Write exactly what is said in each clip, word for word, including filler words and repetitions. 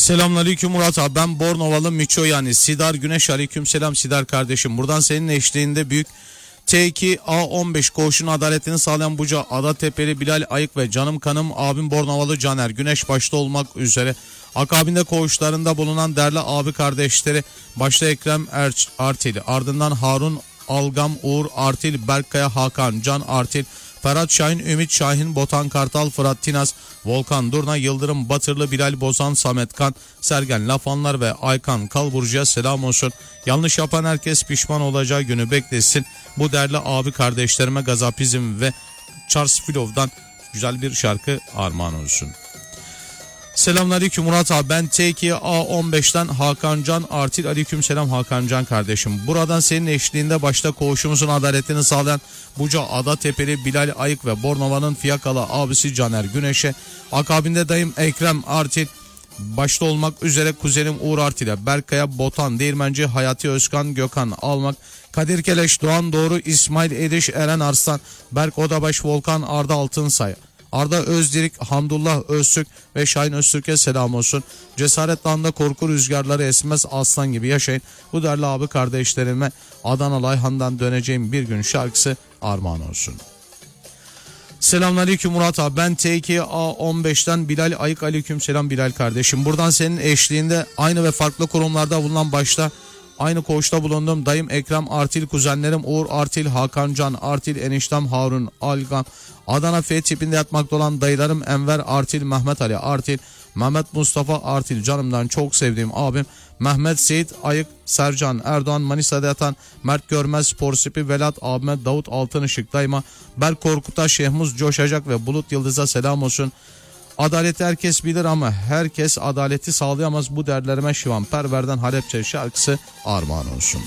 Selamünaleyküm Murat abi, ben Bornovalı Miço yani Sidar Güneş. Aleyküm selam Sidar kardeşim. Buradan senin eşliğinde büyük T iki A on beş koğuşun adaletini sağlayan Buca Adatepeli Bilal Ayık ve canım kanım abim Bornovalı Caner Güneş başta olmak üzere akabinde koğuşlarında bulunan değerli abi kardeşleri, başta Ekrem Erç Artil, ardından Harun Algam, Uğur Artil, Berkkaya Hakan, Can Artil, Ferhat Şahin, Ümit Şahin, Botan Kartal, Fırat Tinas, Volkan Durna, Yıldırım Batırlı, Bilal Bozan, Samet Kan, Sergen Lafanlar ve Aykan Kalburcu'ya selam olsun. Yanlış yapan herkes pişman olacağı günü beklesin. Bu değerli abi kardeşlerime Gazapizm ve Charles Filov'dan güzel bir şarkı armağan olsun. Selamünaleyküm Murat abi, ben T iki A on beşten Hakan Can Artil. Aleyküm selam Hakan Can kardeşim. Buradan senin eşliğinde başta koğuşumuzun adaletini sağlayan Buca Adatepeli Bilal Ayık ve Bornova'nın fiyakalı abisi Caner Güneş'e, akabinde dayım Ekrem Artil, başta olmak üzere kuzenim Uğur Artil'e, Berkkaya Botan, Değirmenci Hayati Özkan, Gökhan Almak, Kadir Keleş, Doğan Doğru, İsmail Ediş, Eren Arslan, Berk Odabaş, Volkan Arda Altınsay, Arda Özdirik, Hamdullah Öztürk ve Şahin Öztürk'e selam olsun. Cesaret dağında korku rüzgarları esmez, aslan gibi yaşayın. Bu değerli abi kardeşlerime Adana Layhan'dan döneceğim bir gün şarkısı armağan olsun. Selamünaleyküm Murat abi, ben T iki A on beşten Bilal Ayık. Aleyküm selam Bilal kardeşim. Buradan senin eşliğinde aynı ve farklı kurumlarda bulunan, başta aynı koğuşta bulunduğum dayım Ekrem Artil, kuzenlerim Uğur Artil, Hakan Can Artil, eniştem Harun Algan, Adana F tipinde yatmakta olan dayılarım Enver Artil, Mehmet Ali Artil, Mehmet Mustafa Artil, canımdan çok sevdiğim abim Mehmet Seyit Ayık, Sercan Erdoğan, Manisa'da yatan Mert Görmez, Sporsipi Velat abime, Davut Altınışık dayıma, Berk Korkut'a, Şehmuz Coşacak ve Bulut Yıldız'a selam olsun. Adaleti herkes bilir ama herkes adaleti sağlayamaz. Bu dertlerime Şivan Perver'den Halepçe şarkısı armağan olsun.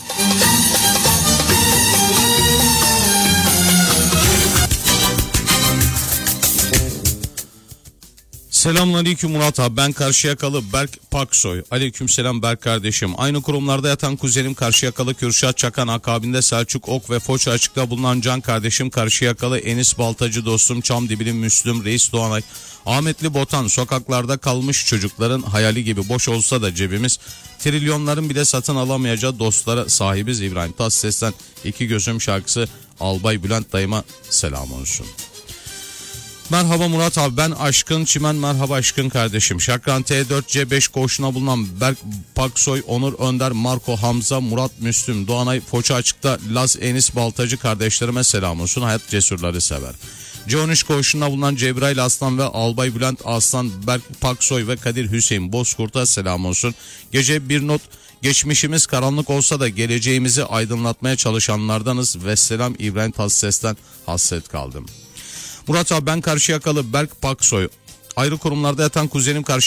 Selamünaleyküm Murat abi, ben Karşıyakalı Berk Paksoy. Aleykümselam Berk kardeşim. Aynı kurumlarda yatan kuzenim Karşıyakalı Kürşat Çakan, akabinde Selçuk Ok ve Foça açıkta bulunan Can kardeşim Karşıyakalı Enis Baltacı, dostum Çamdibili Müslüm Reis Doğanay, Ahmetli Botan, sokaklarda kalmış çocukların hayali gibi boş olsa da cebimiz, trilyonların bile satın alamayacağı dostlara sahibiz. İbrahim Tatlıses'ten İki Gözüm şarkısı Albay Bülent dayıma selam olsun. Merhaba Murat abi, ben Aşkın Çimen. Merhaba Aşkın kardeşim. Şakran T dört C beş koğuşuna bulunan Berk Paksoy, Onur Önder, Marco Hamza, Murat Müslüm Doğanay, Foça açıkta Laz Enis Baltacı kardeşlerime selam olsun. Hayat cesurları sever. C on üç koğuşunda bulunan Cebrail Aslan ve Albay Bülent Aslan, Berk Paksoy ve Kadir Hüseyin Bozkurt'a selam olsun. Gece bir not: geçmişimiz karanlık olsa da geleceğimizi aydınlatmaya çalışanlardanız. Vesselam İbrahim Tatlıses'ten hasret kaldım. Murat abi, ben Karşıyakalı Berk Paksoy. Ayrı kurumlarda yatan kuzenim Karşı